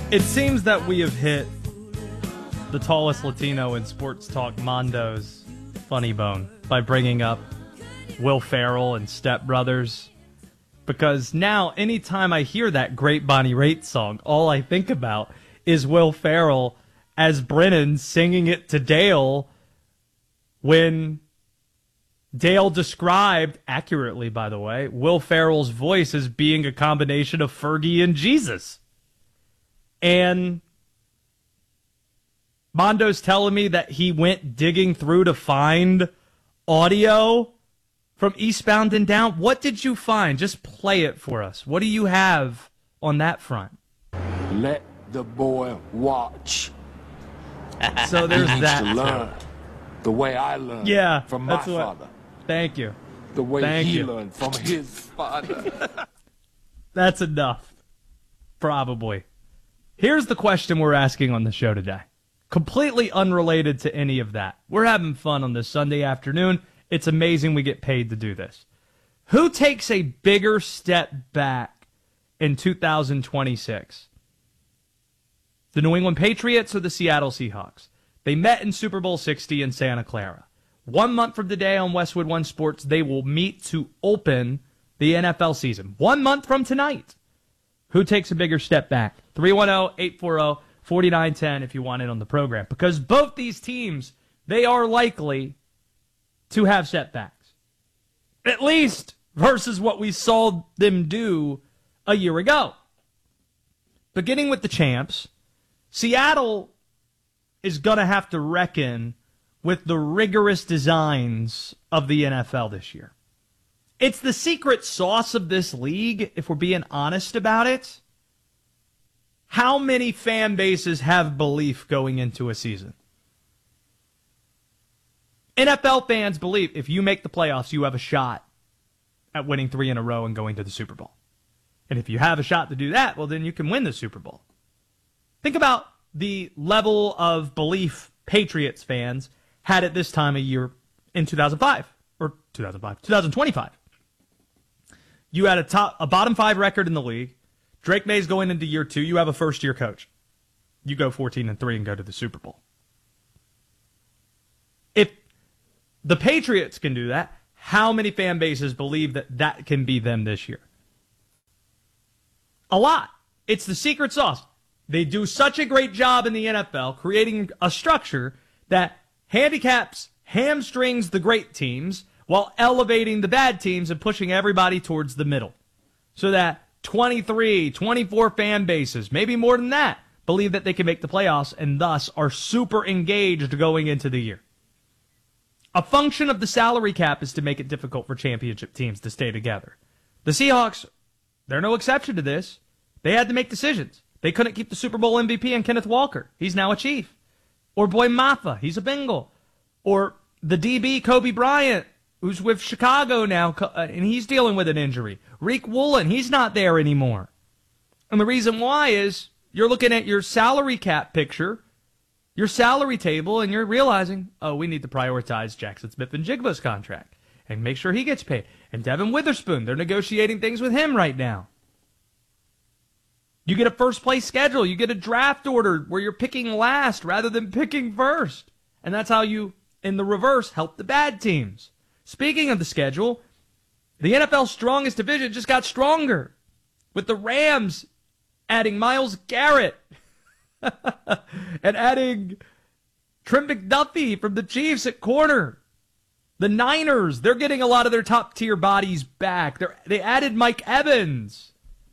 It seems that we have hit the tallest Latino in sports talk Mondo's funny bone by bringing up Will Ferrell and Step Brothers. Because now, anytime I hear that great Bonnie Raitt song, all I think about is Will Ferrell as Brennan singing it to Dale when Dale described, accurately by the way, Will Ferrell's voice as being a combination of Fergie and Jesus. And Mondo's telling me that he went digging through to find audio from Eastbound and Down. What did you find? Just play it for us. What do you have on that front? Let the boy watch. So there's He needs that. to learn the way I learned from my father. Thank you. The way he you. learned from his father. That's enough. Probably. Here's the question we're asking on the show today. Completely unrelated to any of that. We're having fun on this Sunday afternoon. It's amazing we get paid to do this. Who takes a bigger step back in 2026? The New England Patriots or the Seattle Seahawks? They met in Super Bowl 60 in Santa Clara. 1 month from today on Westwood One Sports, they will meet to open the NFL season. 1 month from tonight. Who takes a bigger step back? 310-840-4910 if you want it on the program. Because both these teams, they are likely to have setbacks. At least versus what we saw them do a year ago. Beginning with the champs, Seattle is going to have to reckon with the rigorous designs of the NFL this year. It's the secret sauce of this league, if we're being honest about it. How many fan bases have belief going into a season? NFL fans believe if you make the playoffs, you have a shot at winning 3 in a row and going to the Super Bowl. And if you have a shot to do that, well, then you can win the Super Bowl. Think about the level of belief Patriots fans had at this time of year in 2025. You had a bottom 5 record in the league. Drake May's going into year 2. You have a first-year coach. You go 14-3 and go to the Super Bowl. If the Patriots can do that, how many fan bases believe that that can be them this year? A lot. It's the secret sauce. They do such a great job in the NFL creating a structure that hamstrings the great teams while elevating the bad teams and pushing everybody towards the middle. So that 23, 24 fan bases, maybe more than that, believe that they can make the playoffs and thus are super engaged going into the year. A function of the salary cap is to make it difficult for championship teams to stay together. The Seahawks, they're no exception to this. They had to make decisions. They couldn't keep the Super Bowl MVP in Kenneth Walker. He's now a Chief. Or Boy Mafa, he's a Bengal. Or the DB Kobe Bryant, who's with Chicago now, and he's dealing with an injury. Reek Woolen, he's not there anymore. And the reason why is you're looking at your salary cap picture, your salary table, and you're realizing, oh, we need to prioritize Jackson Smith-Njigba's contract and make sure he gets paid. And Devin Witherspoon, they're negotiating things with him right now. You get a first-place schedule. You get a draft order where you're picking last rather than picking first. And that's how you, in the reverse, help the bad teams. Speaking of the schedule, the NFL's strongest division just got stronger, with the Rams adding Myles Garrett and adding Trent McDuffie from the Chiefs at corner. The Niners, they're getting a lot of their top-tier bodies back. They added Mike Evans.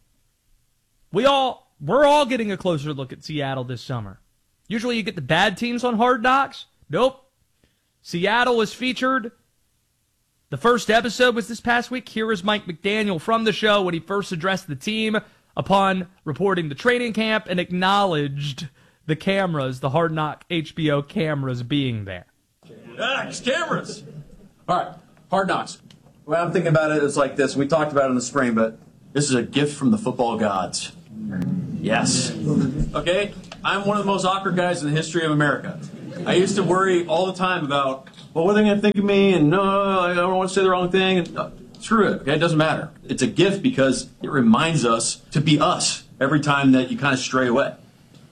We're all getting a closer look at Seattle this summer. Usually you get the bad teams on Hard Knocks. Nope. Seattle was featured. The first episode was this past week. Here is Mike McDaniel from the show when he first addressed the team upon reporting the training camp and acknowledged the cameras, the Hard Knock HBO cameras being there. Next, cameras. All right, Hard Knocks. Well, I'm thinking about it as like this. We talked about it in the spring, but this is a gift from the football gods. Yes. Okay, I'm one of the most awkward guys in the history of America. I used to worry all the time about, well, what are they going to think of me? And no, I don't want to say the wrong thing. And screw it. Okay, it doesn't matter. It's a gift because it reminds us to be us every time that you kind of stray away.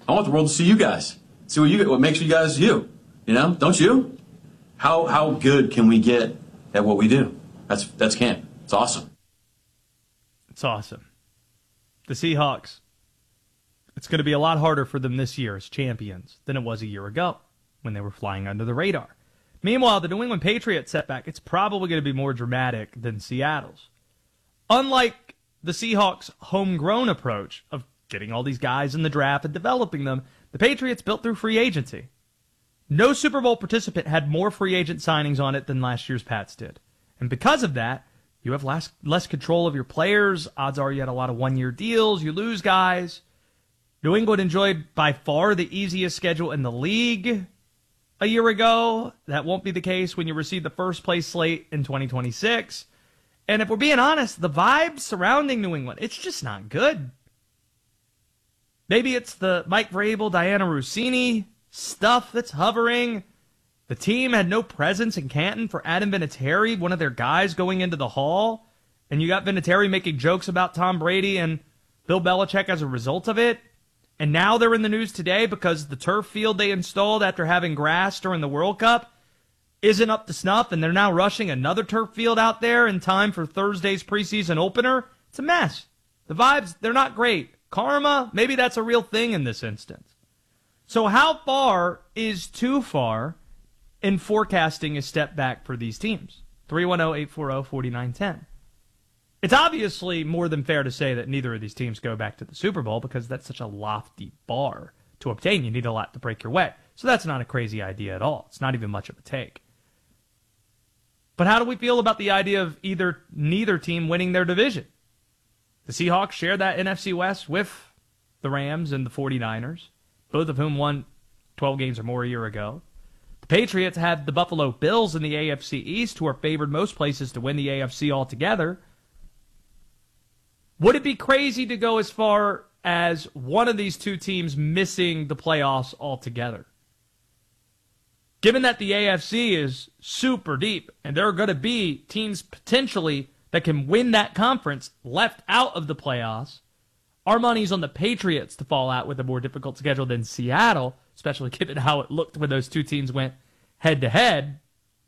I want the world to see you guys. See what makes you guys you. You know, don't you? How good can we get at what we do? That's camp. It's awesome. It's awesome. The Seahawks, it's going to be a lot harder for them this year as champions than it was a year ago when they were flying under the radar. Meanwhile, the New England Patriots setback, it's probably going to be more dramatic than Seattle's. Unlike the Seahawks' homegrown approach of getting all these guys in the draft and developing them, the Patriots built through free agency. No Super Bowl participant had more free agent signings on it than last year's Pats did. And because of that, you have less control of your players. Odds are you had a lot of one-year deals. You lose guys. New England enjoyed by far the easiest schedule in the league a year ago. That won't be the case when you receive the first-place slate in 2026. And if we're being honest, the vibe surrounding New England, it's just not good. Maybe it's the Mike Vrabel, Diana Rossini stuff that's hovering. The team had no presence in Canton for Adam Vinatieri, one of their guys, going into the Hall. And you got Vinatieri making jokes about Tom Brady and Bill Belichick as a result of it. And now they're in the news today because the turf field they installed after having grass during the World Cup isn't up to snuff, and they're now rushing another turf field out there in time for Thursday's preseason opener. It's a mess. The vibes, they're not great. Karma, maybe that's a real thing in this instance. So how far is too far in forecasting a step back for these teams? 310-840-4910. It's obviously more than fair to say that neither of these teams go back to the Super Bowl because that's such a lofty bar to obtain. You need a lot to break your way. So that's not a crazy idea at all. It's not even much of a take. But how do we feel about the idea of neither team winning their division? The Seahawks share that NFC West with the Rams and the 49ers, both of whom won 12 games or more a year ago. The Patriots have the Buffalo Bills in the AFC East, who are favored most places to win the AFC altogether. Would it be crazy to go as far as one of these two teams missing the playoffs altogether? Given that the AFC is super deep and there are going to be teams potentially that can win that conference left out of the playoffs, our money's on the Patriots to fall out with a more difficult schedule than Seattle, especially given how it looked when those two teams went head-to-head.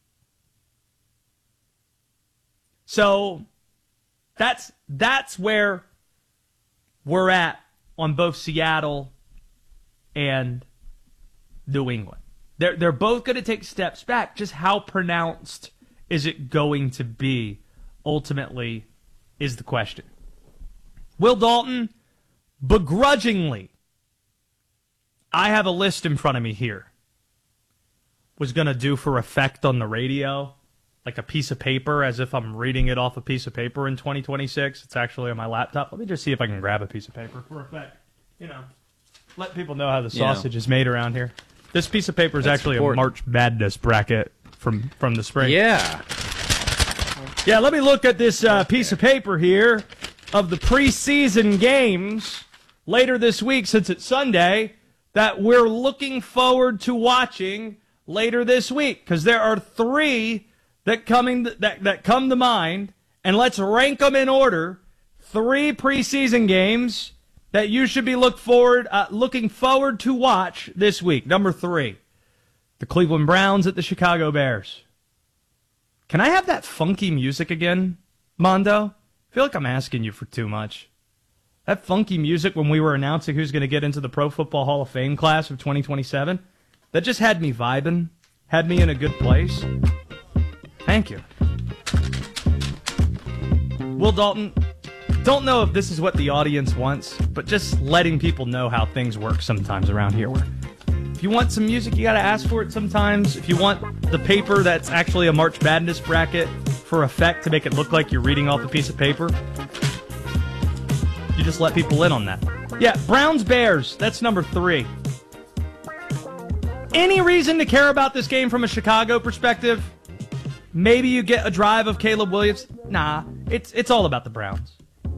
So that's where we're at on both Seattle and New England. They're both going to take steps back. Just how pronounced is it going to be, ultimately, is the question. Will Dalton, begrudgingly, I have a list in front of me here, was going to do for effect on the radio, like a piece of paper, as if I'm reading it off a piece of paper in 2026. It's actually on my laptop. Let me just see if I can grab a piece of paper for effect. You know, let people know how the sausage is made around here. This piece of paper is actually important. A March Madness bracket from the spring. Yeah. Yeah, let me look at this piece of paper here of the preseason games later this week, since it's Sunday, that we're looking forward to watching later this week. Because there are three that come to mind, and let's rank them in order. 3 preseason games that you should be looking forward to watch this week. Number 3, the Cleveland Browns at the Chicago Bears. Can I have that funky music again, Mondo? I feel like I'm asking you for too much. That funky music when we were announcing who's going to get into the Pro Football Hall of Fame class of 2027, that just had me vibing, had me in a good place. Thank you. Will Dalton, don't know if this is what the audience wants, but just letting people know how things work sometimes around here. Where if you want some music, you got to ask for it sometimes. If you want the paper that's actually a March Madness bracket for effect to make it look like you're reading off a piece of paper, you just let people in on that. Yeah, Browns-Bears, that's number 3. Any reason to care about this game from a Chicago perspective? Maybe you get a drive of Caleb Williams. Nah, it's all about the Browns.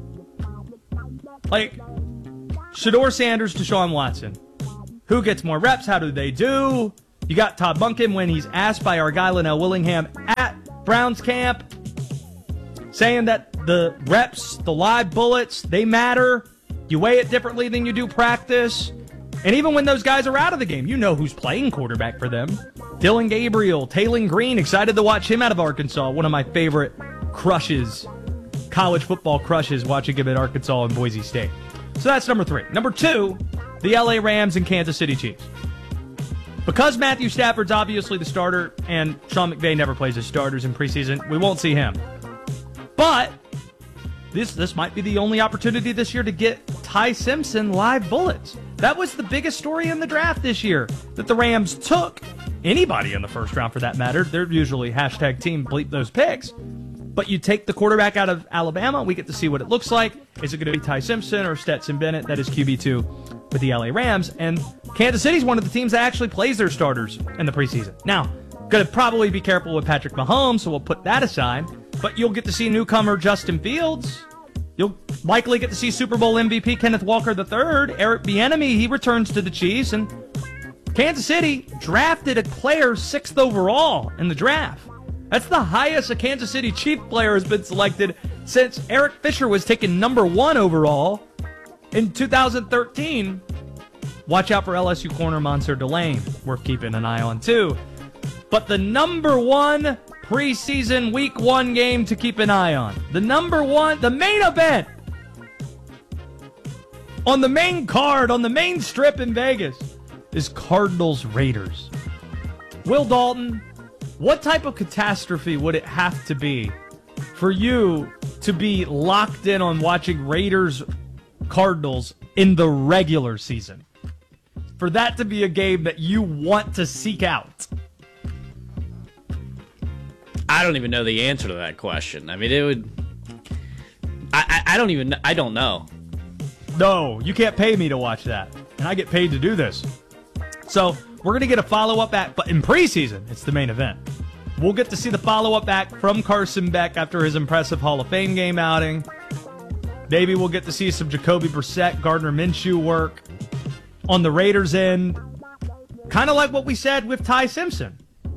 Like, Shedeur Sanders, Deshaun Watson. Who gets more reps? How do they do? You got Todd Monken when he's asked by our guy Linnell Willingham at Browns camp, saying that the reps, the live bullets, they matter. You weigh it differently than you do practice. And even when those guys are out of the game, you know who's playing quarterback for them. Dylan Gabriel, Taylon Green, excited to watch him out of Arkansas. One of my favorite crushes, college football crushes, watching him at Arkansas and Boise State. So that's number 3. Number 2, the LA Rams and Kansas City Chiefs. Because Matthew Stafford's obviously the starter and Sean McVay never plays his starters in preseason, we won't see him. But this might be the only opportunity this year to get Ty Simpson live bullets. That was the biggest story in the draft this year, that the Rams took anybody in the first round for that matter. They're usually hashtag team bleep those picks. But you take the quarterback out of Alabama, we get to see what it looks like. Is it going to be Ty Simpson or Stetson Bennett? That is QB2 with the LA Rams. And Kansas City's one of the teams that actually plays their starters in the preseason. Now, going to probably be careful with Patrick Mahomes, so we'll put that aside. But you'll get to see newcomer Justin Fields. You'll likely get to see Super Bowl MVP Kenneth Walker III. Eric Bieniemy, he returns to the Chiefs. And Kansas City drafted a player 6th overall in the draft. That's the highest a Kansas City Chief player has been selected since Eric Fisher was taken number 1 overall in 2013. Watch out for LSU corner Monsieur Delane. Worth keeping an eye on, too. But the number 1 preseason week 1 game to keep an eye on, the number 1, the main event, on the main card, on the main strip in Vegas, is Cardinals-Raiders. Will Dalton, what type of catastrophe would it have to be for you to be locked in on watching Raiders-Cardinals in the regular season? For that to be a game that you want to seek out? I don't even know the answer to that question. I mean, it would... I don't know. No, you can't pay me to watch that. And I get paid to do this. So, we're going to get a follow-up act, but in preseason, it's the main event. We'll get to see the follow-up act from Carson Beck after his impressive Hall of Fame game outing. Maybe we'll get to see some Jacoby Brissett, Gardner Minshew work. On the Raiders' end, kind of like what we said with Ty Simpson.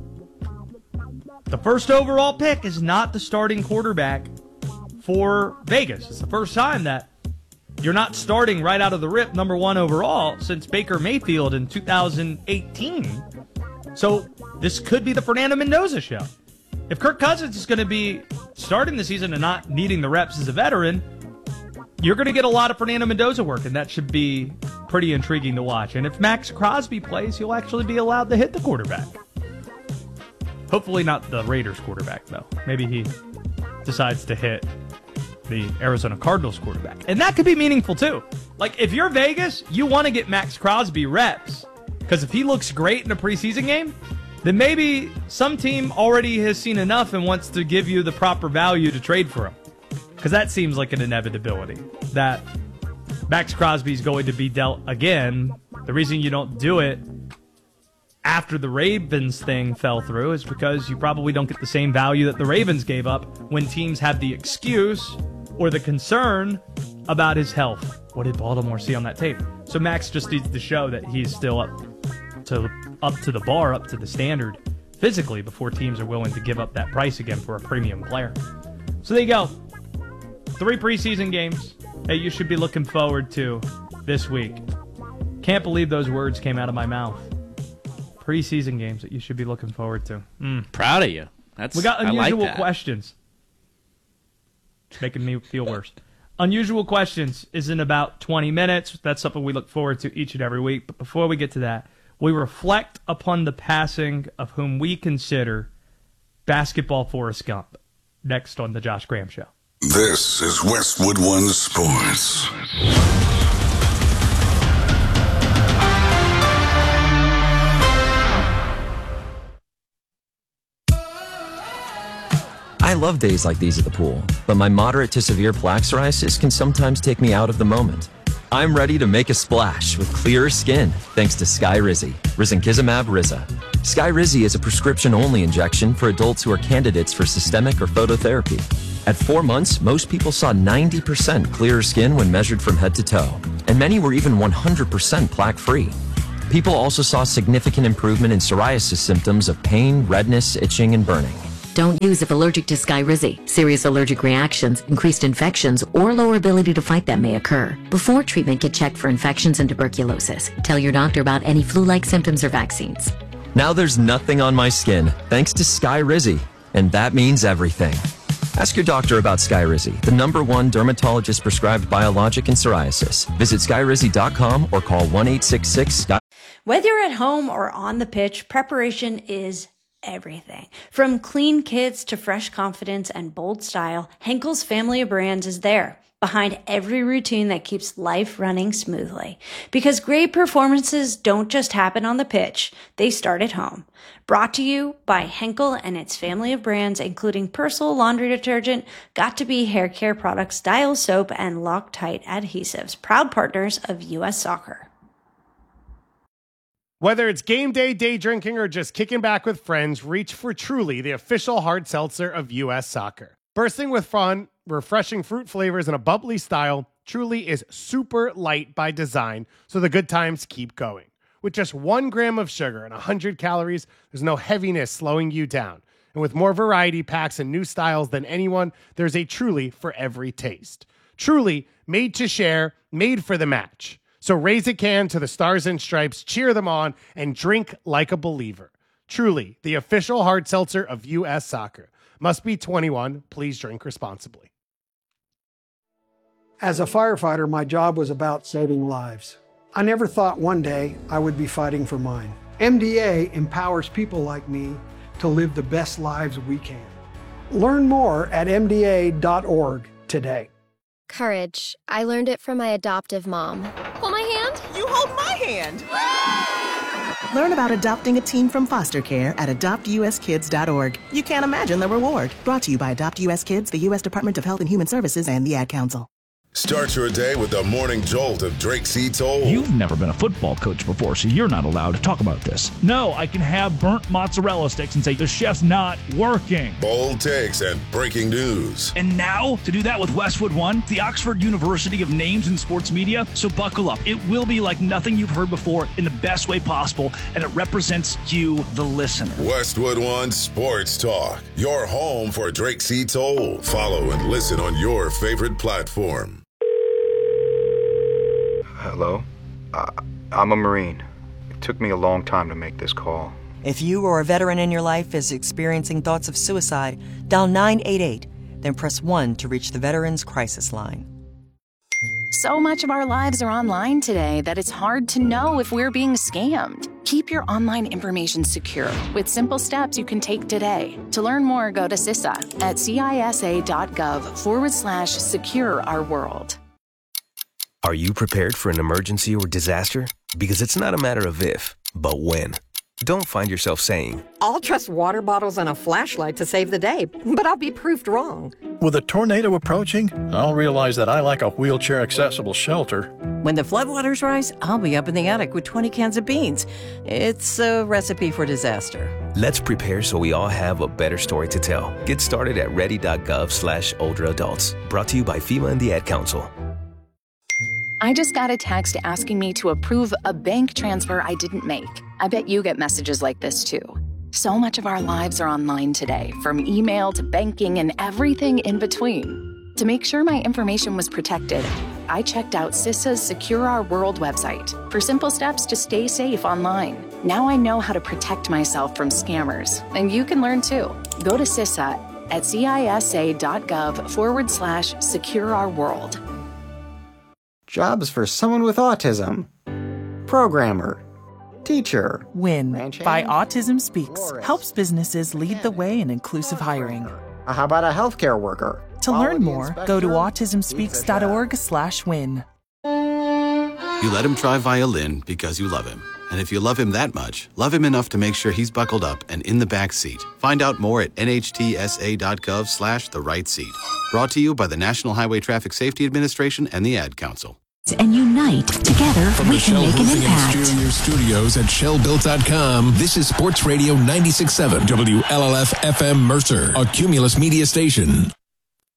The first overall pick is not the starting quarterback for Vegas. It's the first time that you're not starting right out of the rip number 1 overall since Baker Mayfield in 2018. So this could be the Fernando Mendoza show. If Kirk Cousins is going to be starting the season and not needing the reps as a veteran, you're going to get a lot of Fernando Mendoza work, and that should be pretty intriguing to watch. And if Max Crosby plays, he'll actually be allowed to hit the quarterback. Hopefully not the Raiders quarterback, though. Maybe he decides to hit the Arizona Cardinals quarterback. And that could be meaningful, too. Like, if you're Vegas, you want to get Max Crosby reps. Because if he looks great in a preseason game, then maybe some team already has seen enough and wants to give you the proper value to trade for him. Because that seems like an inevitability, that Max Crosby's going to be dealt again. The reason you don't do it after the Ravens thing fell through is because you probably don't get the same value that the Ravens gave up when teams have the excuse or the concern about his health. What did Baltimore see on that tape? So Max just needs to show that he's still up to the bar, up to the standard physically before teams are willing to give up that price again for a premium player. So there you go. 3 preseason games that you should be looking forward to this week. Can't believe those words came out of my mouth. Preseason games that you should be looking forward to. Proud of you. We got unusual questions. It's making me feel worse. Unusual questions is in about 20 minutes. That's something we look forward to each and every week. But before we get to that, we reflect upon the passing of whom we consider basketball Forrest Gump. Next on The Josh Graham Show. This is Westwood One Sports. I love days like these at the pool, but my moderate to severe plaque psoriasis can sometimes take me out of the moment. I'm ready to make a splash with clearer skin thanks to Skyrizi, risankizumab Riza. Skyrizi is a prescription-only injection for adults who are candidates for systemic or phototherapy. At 4 months, most people saw 90% clearer skin when measured from head to toe, and many were even 100% plaque-free. People also saw significant improvement in psoriasis symptoms of pain, redness, itching, and burning. Don't use if allergic to Skyrizi. Serious allergic reactions, increased infections, or lower ability to fight them may occur. Before treatment, get checked for infections and tuberculosis. Tell your doctor about any flu-like symptoms or vaccines. Now there's nothing on my skin, thanks to Skyrizi. And that means everything. Ask your doctor about Skyrizi, the #1 dermatologist-prescribed biologic in psoriasis. Visit Skyrizi.com or call 1-866-SKY. Whether you're at home or on the pitch, preparation is everything. From clean kits to fresh confidence and bold style, Henkel's family of brands is there, behind every routine that keeps life running smoothly. Because great performances don't just happen on the pitch, they start at home. Brought to you by Henkel and its family of brands, including Persil laundry detergent, Got2b hair care products, Dial soap, and Loctite adhesives, proud partners of U.S. Soccer. Whether it's game day, day drinking, or just kicking back with friends, reach for Truly, the official hard seltzer of U.S. Soccer. Bursting with fun, refreshing fruit flavors, and a bubbly style, Truly is super light by design, so the good times keep going. With just 1 gram of sugar and 100 calories, there's no heaviness slowing you down. And with more variety packs and new styles than anyone, there's a Truly for every taste. Truly, made to share, made for the match. So raise a can to the Stars and Stripes, cheer them on, and drink like a believer. Truly, the official hard seltzer of U.S. Soccer. Must be 21. Please drink responsibly. As a firefighter, my job was about saving lives. I never thought one day I would be fighting for mine. MDA empowers people like me to live the best lives we can. Learn more at MDA.org today. Courage. I learned it from my adoptive mom. Hold my hand. You hold my hand. Learn about adopting a teen from foster care at adoptuskids.org. You can't imagine the reward. Brought to you by Adopt US Kids, the U.S. Department of Health and Human Services, and the Ad Council. Start your day with the morning jolt of Drake C. Toll. You've never been a football coach before, so you're not allowed to talk about this. No, I can have burnt mozzarella sticks and say the chef's not working. Bold takes and breaking news. And now, to do that with Westwood One, the Oxford University of Names in Sports Media. So buckle up. It will be like nothing you've heard before in the best way possible, and it represents you, the listener. Westwood One Sports Talk, your home for Drake C. Toll. Follow and listen on your favorite platform. Hello? I'm a Marine. It took me a long time to make this call. If you or a veteran in your life is experiencing thoughts of suicide, dial 988, then press 1 to reach the Veterans Crisis Line. So much of our lives are online today that it's hard to know if we're being scammed. Keep your online information secure with simple steps you can take today. To learn more, go to CISA at cisa.gov/secure-our-world. Are you prepared for an emergency or disaster? Because it's not a matter of if, but when. Don't find yourself saying, I'll trust water bottles and a flashlight to save the day, but I'll be proved wrong. With a tornado approaching, I'll realize that I like a wheelchair-accessible shelter. When the floodwaters rise, I'll be up in the attic with 20 cans of beans. It's a recipe for disaster. Let's prepare so we all have a better story to tell. Get started at ready.gov/older adults. Brought to you by FEMA and the Ad Council. I just got a text asking me to approve a bank transfer I didn't make. I bet you get messages like this too. So much of our lives are online today, from email to banking and everything in between. To make sure my information was protected, I checked out CISA's Secure Our World website for simple steps to stay safe online. Now I know how to protect myself from scammers, and you can learn too. Go to CISA at cisa.gov/secure-our-world. Jobs for someone with autism. Programmer. Teacher. WIN by Autism Speaks helps businesses lead the way in inclusive hiring. How about a healthcare worker? To learn more, go to autismspeaks.org/win. You let him try violin because you love him. And if you love him that much, love him enough to make sure he's buckled up and in the back seat. Find out more at nhtsa.gov/the-right-seat. Brought to you by the National Highway Traffic Safety Administration and the Ad Council. And unite together, we can make an impact. From the studios at shellbuilt.com, this is Sports Radio 96.7 WLLF FM Mercer, a Cumulus media station.